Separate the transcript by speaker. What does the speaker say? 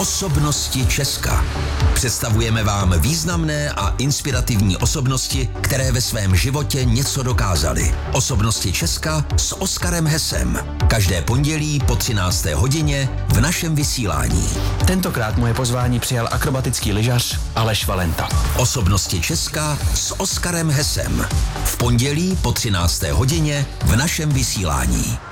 Speaker 1: Osobnosti Česka. Představujeme vám významné a inspirativní osobnosti, které ve svém životě něco dokázaly. Osobnosti Česka s Oskarem Hesem. Každé pondělí po 13. hodině v našem vysílání.
Speaker 2: Tentokrát moje pozvání přijal akrobatický lyžař Aleš Valenta.
Speaker 1: Osobnosti Česka s Oskarem Hesem. V pondělí po 13. hodině v našem vysílání.